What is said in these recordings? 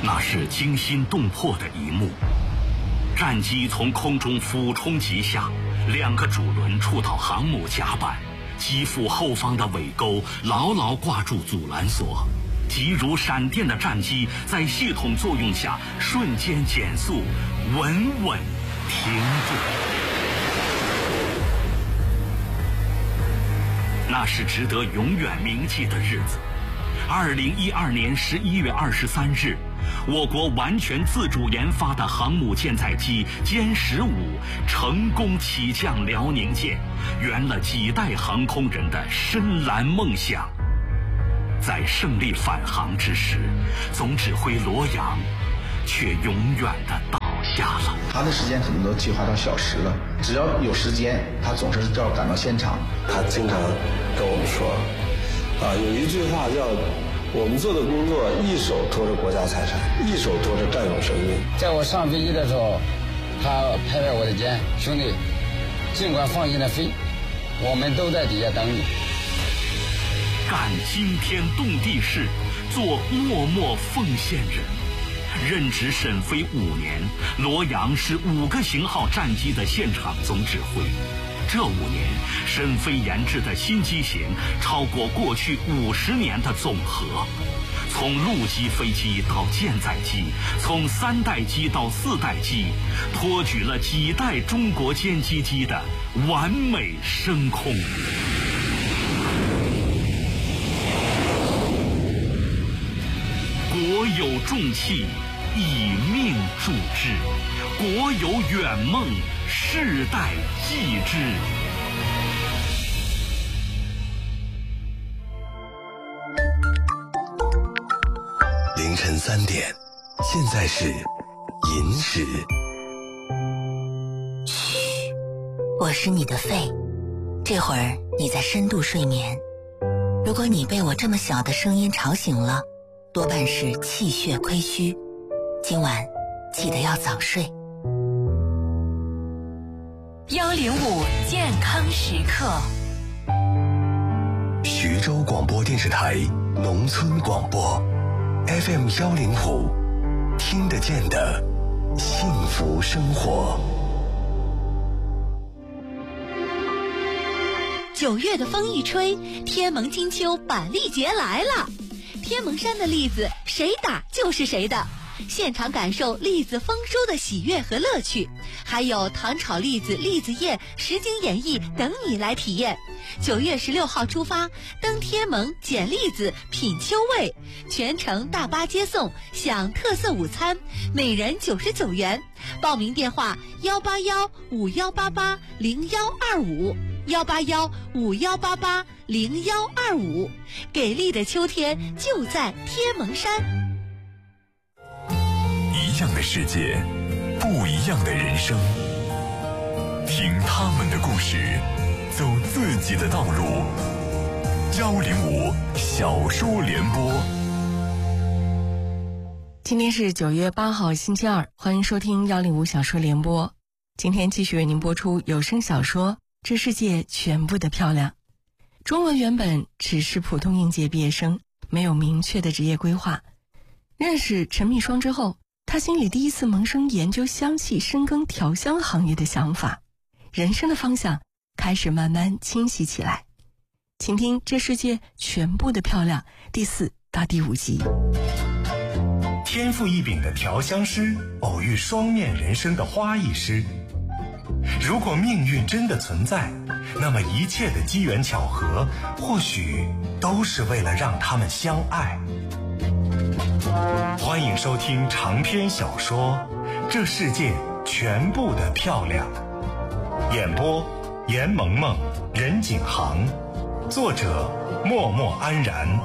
那是惊心动魄的一幕。战机从空中俯冲急下，2个主轮触到航母甲板，机腹后方的尾钩牢牢挂住阻拦索，急如闪电的战机在系统作用下瞬间减速，稳稳停住。那是值得永远铭记的日子。2012年11月23日，我国完全自主研发的航母舰载机歼15成功起降辽宁舰，圆了几代航空人的深蓝梦想。在胜利返航之时，总指挥罗阳却永远地倒下了。 他的时间可能都计划到小时了，只要有时间，他总是要赶到现场。 他经常跟我们说，有一句话叫我们做的工作一手托着国家财产，一手托着战友生命。 在我上飞机的时候，他拍拍我的肩，兄弟，尽管放心的飞，我们都在底下等你。 干惊天动地事，做默默奉献人。任职沈飞5年，罗阳是5个型号战机的现场总指挥。这5年，沈飞研制的新机型超过过去50年的总和。从陆基飞机到舰载机，从3代机到4代机，托举了几代中国歼击机的完美升空。国有重器，以命铸之；国有远梦，世代继之。 凌晨3点，现在是寅时。 嘘，我是你的肺，这会儿你在深度睡眠。如果你被我这么小的声音吵醒了，多半是气血亏虚，今晚记得要早睡。 105健康时刻， 徐州广播电视台农村广播 FM 105，听得见的幸福生活。 9月的风一吹，天蒙金秋板栗节来了。天蒙山的栗子谁打就是谁的，现场感受栗子丰收的喜悦和乐趣，还有糖炒栗子、栗子宴、实景演绎等你来体验。9月16号出发，登天蒙捡栗子品秋味，全程大巴接送，享特色午餐，每人99元。报名电话18151880125，18151880125。给力的秋天就在天蒙山。 一样的世界，不一样的人生，听他们的故事，走自己的道路。105小说联播。 今天是9月8号星期二，欢迎收听105小说联播。今天继续为您播出有声小说《这世界全部的漂亮》。中文原本只是普通应届毕业生，没有明确的职业规划。认识陈蜜霜之后，他心里第一次萌生研究香气深耕调香行业的想法，人生的方向开始慢慢清晰起来。请听《这世界全部的漂亮》第4到第5集。 天赋异禀的调香师偶遇双面人生的花艺师。如果命运真的存在，那么一切的机缘巧合或许都是为了让他们相爱。欢迎收听长篇小说《这世界全部的漂亮》，演播严萌萌、任景航，作者默默安然。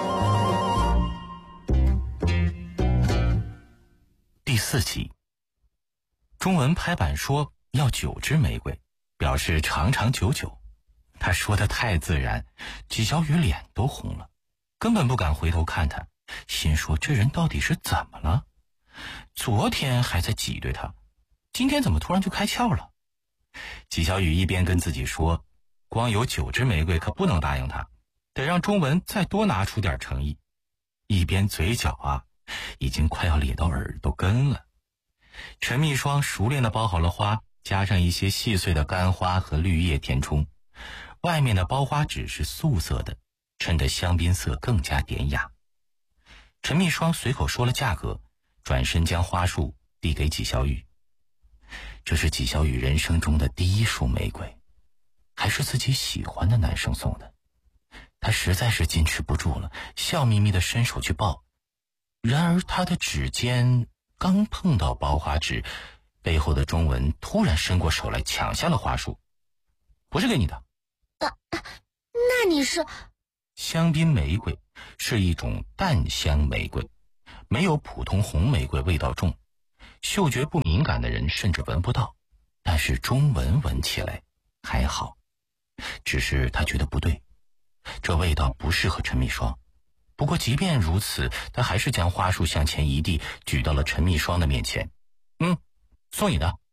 第4集。中文拍板说要9支玫瑰，表示长长久久。他说得太自然，纪晓宇脸都红了，根本不敢回头看他，心说这人到底是怎么了？昨天还在挤兑他，今天怎么突然就开窍了？纪晓宇一边跟自己说，光有9支玫瑰可不能答应他，得让中文再多拿出点诚意，一边嘴角已经快要咧到耳朵根了。陈蜜霜熟练地包好了花，加上一些细碎的干花和绿叶填充，外面的包花纸是素色的，衬得香槟色更加典雅。陈蜜霜随口说了价格，转身将花束递给纪晓宇。这是纪晓宇人生中的第一束玫瑰，还是自己喜欢的男生送的。他实在是矜持不住了，笑眯眯地伸手去抱。然而他的指尖刚碰到包花纸，背后的钟文突然伸过手来抢下了花束。不是给你的。 那你是？ 香槟玫瑰是一种淡香玫瑰，没有普通红玫瑰味道重，嗅觉不敏感的人甚至闻不到，但是钟文闻起来还好。只是他觉得不对，这味道不适合陈蜜霜。不过即便如此，他还是将花束向前一递，举到了陈蜜霜的面前。送你的。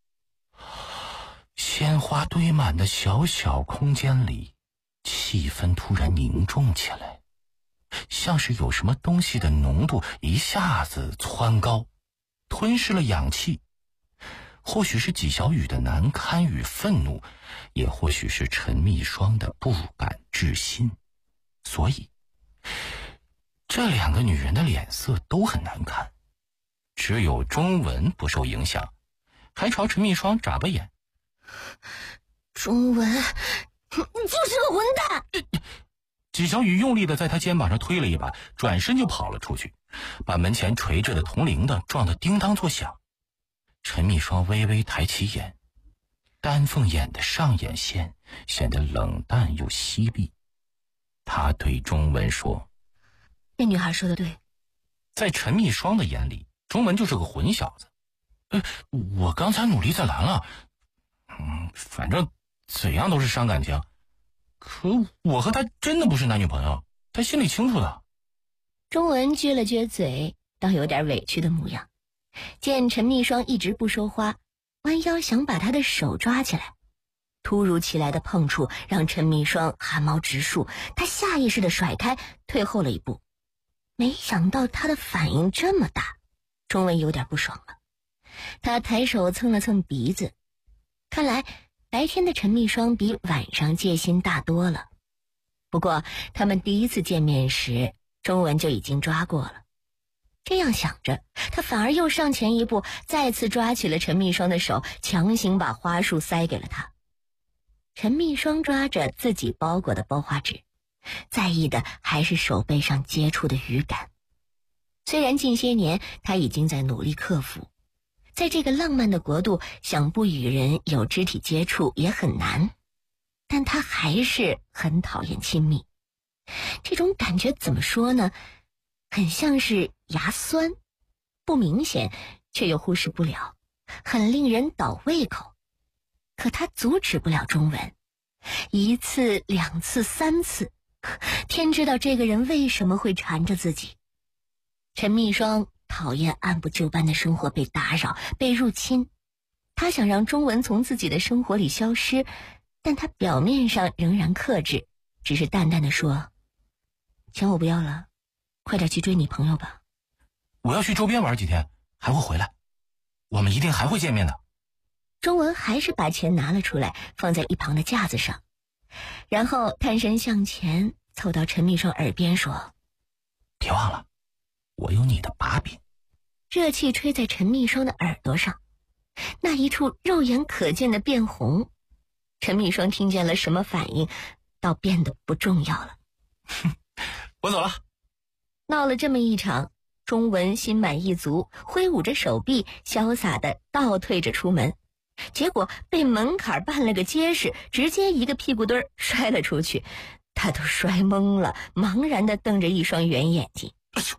鲜花堆满的小小空间里，气氛突然凝重起来，像是有什么东西的浓度一下子蹿高，吞噬了氧气。或许是纪晓宇的难堪与愤怒，也或许是陈蜜霜的不敢置信。所以这两个女人的脸色都很难看，只有钟文不受影响，还朝陈蜜霜眨巴眼。 钟文，你就是个混蛋！ 纪晓宇用力地在他肩膀上推了一把，转身就跑了出去，把门前垂着的铜铃铛撞得叮当作响。陈蜜霜微微抬起眼，丹凤眼的上眼线显得冷淡又犀利。他对钟文说： 那女孩说的对。 在陈蜜霜的眼里，钟文就是个混小子。我刚才努力在拦了，反正怎样都是伤感情。可我和他真的不是男女朋友，他心里清楚的。 钟文撅了撅嘴，倒有点委屈的模样。见陈蜜霜一直不说话，弯腰想把他的手抓起来。突如其来的碰触让陈蜜霜汗毛直竖，他下意识地甩开，退后了一步。没想到他的反应这么大，钟文有点不爽了。他抬手蹭了蹭鼻子，看来白天的陈蜜霜比晚上戒心大多了。不过他们第一次见面时，钟文就已经抓过了。这样想着，他反而又上前一步，再次抓起了陈蜜霜的手，强行把花束塞给了他。陈蜜霜抓着自己包裹的包花纸，在意的还是手背上接触的余感。虽然近些年他已经在努力克服，在这个浪漫的国度，想不与人有肢体接触也很难，但他还是很讨厌亲密。这种感觉怎么说呢？很像是牙酸，不明显，却又忽视不了，很令人倒胃口。可他阻止不了钟文，一次、两次、三次，天知道这个人为什么会缠着自己。陈蜜霜讨厌按部就班的生活被打扰、被入侵，他想让钟文从自己的生活里消失，但他表面上仍然克制，只是淡淡的说：钱我不要了，快点去追你朋友吧。 我要去周边玩几天，还会回来，我们一定还会见面的。 钟文还是把钱拿了出来，放在一旁的架子上，然后探身向前，凑到陈蜜霜耳边说： 别忘了，我有你的把柄。 热气吹在陈蜜霜的耳朵上，那一处肉眼可见的变红。陈蜜霜听见了什么反应，倒变得不重要了。 我走了。 闹了这么一场，钟文心满意足，挥舞着手臂，潇洒地倒退着出门，结果被门槛绊了个结实，直接一个屁股墩儿摔了出去。他都摔懵了，茫然地瞪着一双圆眼睛。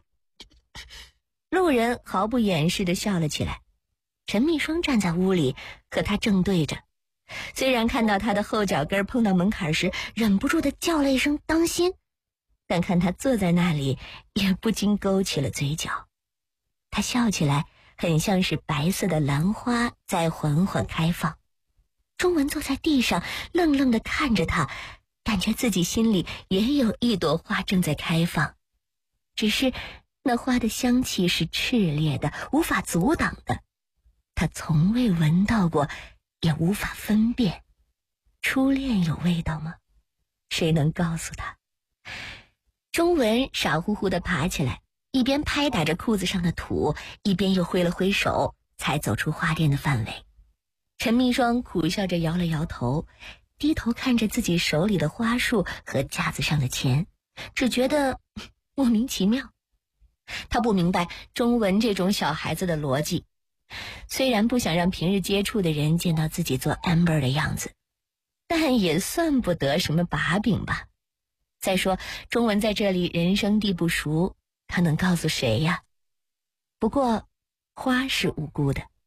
路人毫不掩饰地笑了起来。陈蜜霜站在屋里，和他正对着。虽然看到他的后脚跟碰到门槛时，忍不住地叫了一声当心，但看他坐在那里，也不禁勾起了嘴角。他笑起来很像是白色的兰花在缓缓开放。钟文坐在地上，愣愣地看着他，感觉自己心里也有一朵花正在开放，只是那花的香气是炽烈的，无法阻挡的。他从未闻到过，也无法分辨。初恋有味道吗？谁能告诉他？钟文傻乎乎地爬起来，一边拍打着裤子上的土，一边又挥了挥手，才走出花店的范围。陈秘霜苦笑着摇了摇头，低头看着自己手里的花束和架子上的钱，只觉得莫名其妙。他不明白钟文这种小孩子的逻辑，虽然不想让平日接触的人见到自己做 Amber 的样子，但也算不得什么把柄吧。再说钟文在这里人生地不熟，他能告诉谁呀？不过花是无辜的，